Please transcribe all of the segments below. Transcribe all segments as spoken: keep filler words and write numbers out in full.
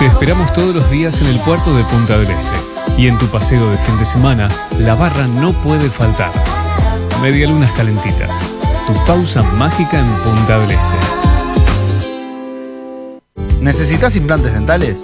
Te esperamos todos los días en el puerto de Punta del Este. Y en tu paseo de fin de semana, la barra no puede faltar. Medialunas calentitas. Tu pausa mágica en Punta del Este. ¿Necesitas implantes dentales?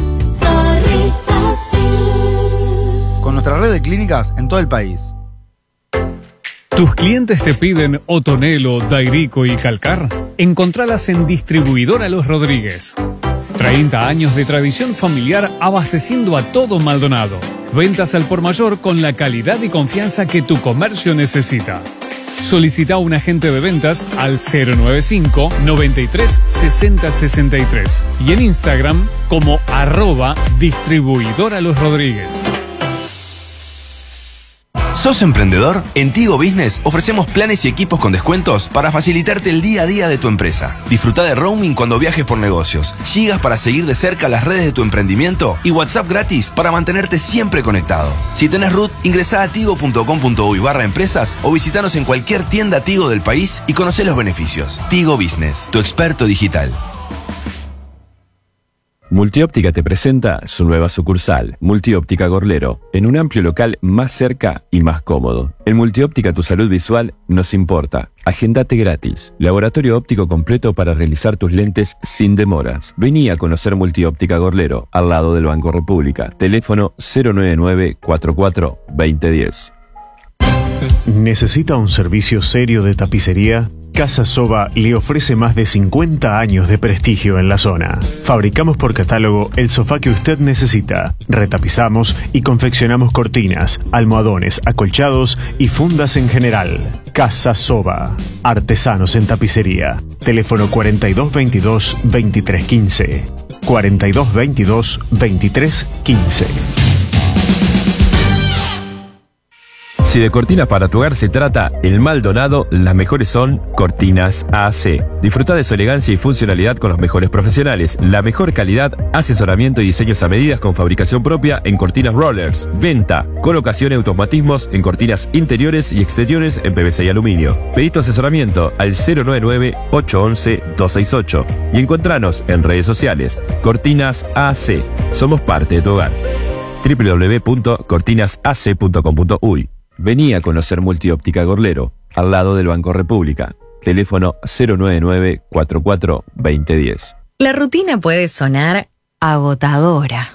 Con nuestra red de clínicas en todo el país. ¿Tus clientes te piden Otonelo, Dairico y Calcar? Encontralas en Distribuidora Los Rodríguez. treinta años de tradición familiar abasteciendo a todo Maldonado. Ventas al por mayor con la calidad y confianza que tu comercio necesita. Solicita un agente de ventas al cero nueve cinco, noventa y tres, sesenta, sesenta y tres y en Instagram como arroba Distribuidora Los Rodríguez. ¿Sos emprendedor? En Tigo Business ofrecemos planes y equipos con descuentos para facilitarte el día a día de tu empresa. Disfruta de roaming cuando viajes por negocios, gigas para seguir de cerca las redes de tu emprendimiento y WhatsApp gratis para mantenerte siempre conectado. Si tenés R U T, ingresá a tigo punto com punto uy barra empresas o visitanos en cualquier tienda Tigo del país y conocé los beneficios. Tigo Business, tu experto digital. Multióptica te presenta su nueva sucursal, Multióptica Gorlero, en un amplio local más cerca y más cómodo. En Multióptica tu salud visual nos importa. Agendate gratis. Laboratorio óptico completo para realizar tus lentes sin demoras. Vení a conocer Multióptica Gorlero, al lado del Banco República. Teléfono cero nueve nueve, cuatro cuatro, dos cero uno cero. ¿Necesita un servicio serio de tapicería? Casa Soba le ofrece más de cincuenta años de prestigio en la zona. Fabricamos por catálogo el sofá que usted necesita. Retapizamos y confeccionamos cortinas, almohadones, acolchados y fundas en general. Casa Soba. Artesanos en tapicería. Teléfono cuarenta y dos veintidós, veintitrés quince. cuarenta y dos veintidós, veintitrés quince. Si de cortinas para tu hogar se trata, el Maldonado, las mejores son Cortinas A C. Disfruta de su elegancia y funcionalidad con los mejores profesionales, la mejor calidad, asesoramiento y diseños a medidas con fabricación propia en cortinas rollers, venta, colocación y automatismos en cortinas interiores y exteriores en P V C y aluminio. Pedí tu asesoramiento al cero nueve nueve, ocho once, dos seis ocho y encontranos en redes sociales. Cortinas A C. Somos parte de tu hogar. doble u doble u doble u punto cortinas a c punto com punto uy. Vení a conocer Multióptica Gorlero, al lado del Banco República. Teléfono cero nueve nueve, cuatro cuatro, dos cero uno cero. La rutina puede sonar agotadora.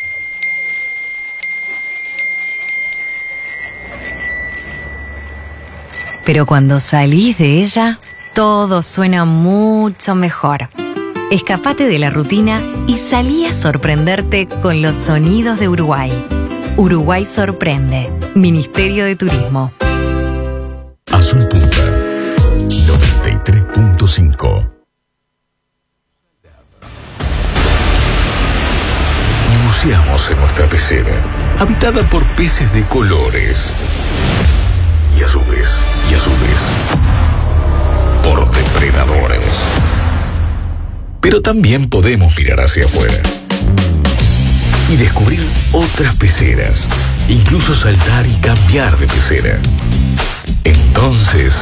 Pero cuando salís de ella, todo suena mucho mejor. Escapate de la rutina y salí a sorprenderte con los sonidos de Uruguay. Uruguay sorprende. Ministerio de Turismo. Azul Punta noventa y tres punto cinco. Y buceamos en nuestra pecera, habitada por peces de colores. Y a su vez, y a su vez, por depredadores. Pero también podemos mirar hacia afuera y descubrir otras peceras, incluso saltar y cambiar de pecera. Entonces,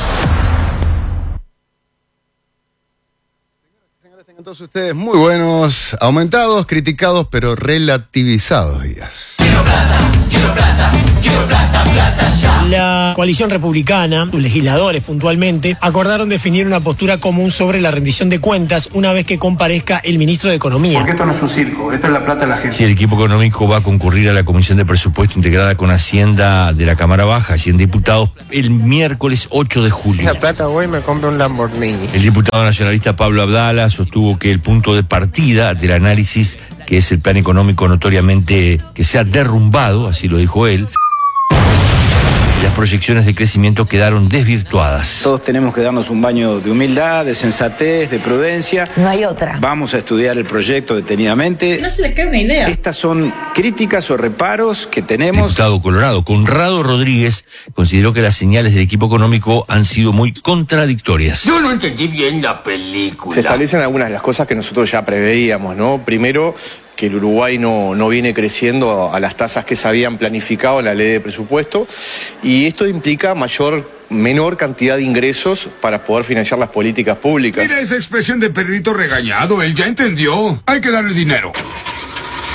tengan todos ustedes muy buenos, aumentados, criticados, pero relativizados días. Quiero plata, quiero plata, quiero plata, plata ya. La coalición republicana, sus legisladores puntualmente, acordaron definir una postura común sobre la rendición de cuentas una vez que comparezca el ministro de Economía. Porque esto no es un circo, esto es la plata de la gente. Si el equipo económico va a concurrir a la Comisión de Presupuesto integrada con Hacienda de la Cámara Baja, Hacienda y Diputados, el miércoles ocho de julio. Esa plata voy y me compro un Lamborghini. El diputado nacionalista Pablo Abdala sostuvo que el punto de partida del análisis, que es el plan económico notoriamente que se ha derrumbado, así lo dijo él, las proyecciones de crecimiento quedaron desvirtuadas. Todos tenemos que darnos un baño de humildad, de sensatez, de prudencia. No hay otra. Vamos a estudiar el proyecto detenidamente. No se les cae una idea. Estas son críticas o reparos que tenemos. El diputado colorado Conrado Rodríguez consideró que las señales del equipo económico han sido muy contradictorias. Yo no entendí bien la película. Se establecen algunas de las cosas que nosotros ya preveíamos, ¿no? Primero, que el Uruguay no, no viene creciendo a las tasas que se habían planificado en la ley de presupuesto, y esto implica mayor, menor cantidad de ingresos para poder financiar las políticas públicas. Mira esa expresión de perrito regañado, él ya entendió. Hay que darle dinero.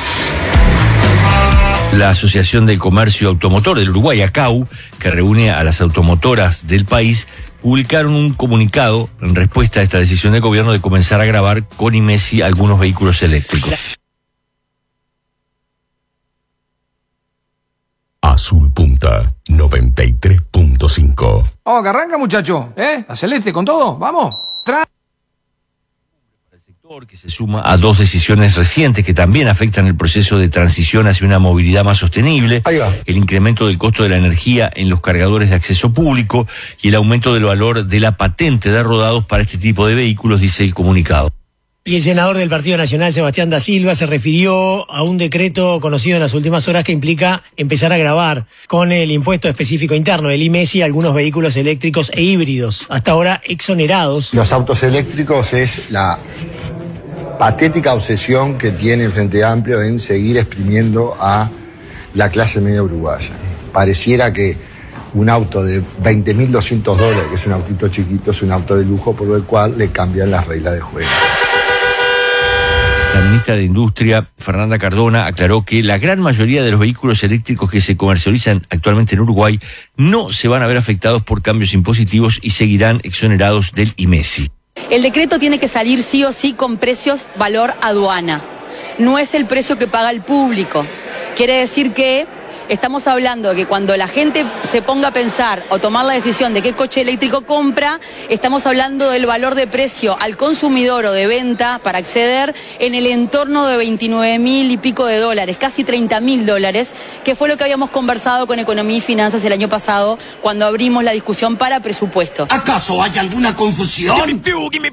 La Asociación del Comercio Automotor del Uruguay, ACAU, que reúne a las automotoras del país, publicaron un comunicado en respuesta a esta decisión del gobierno de comenzar a grabar con IMESI algunos vehículos eléctricos. Azul Punta noventa y tres punto cinco. Vamos, que arranca, muchacho, ¿eh? La celeste con todo, vamos. Tra que se suma a dos decisiones recientes que también afectan el proceso de transición hacia una movilidad más sostenible, el incremento del costo de la energía en los cargadores de acceso público y el aumento del valor de la patente de rodados para este tipo de vehículos, dice el comunicado. Y el senador del Partido Nacional, Sebastián da Silva, se refirió a un decreto conocido en las últimas horas que implica empezar a gravar con el impuesto específico interno, el IMESI, algunos vehículos eléctricos e híbridos, hasta ahora exonerados. Los autos eléctricos es la patética obsesión que tiene el Frente Amplio en seguir exprimiendo a la clase media uruguaya. Pareciera que un auto de veinte mil doscientos dólares, que es un autito chiquito, es un auto de lujo, por el cual le cambian las reglas de juego. La ministra de Industria, Fernanda Cardona, aclaró que la gran mayoría de los vehículos eléctricos que se comercializan actualmente en Uruguay no se van a ver afectados por cambios impositivos y seguirán exonerados del IMESI. El decreto tiene que salir sí o sí con precios valor aduana. No es el precio que paga el público. Quiere decir que estamos hablando de que cuando la gente se ponga a pensar o tomar la decisión de qué coche eléctrico compra, estamos hablando del valor de precio al consumidor o de venta para acceder en el entorno de veintinueve mil y pico de dólares, casi treinta mil dólares, que fue lo que habíamos conversado con Economía y Finanzas el año pasado cuando abrimos la discusión para presupuesto. ¿Acaso hay alguna confusión?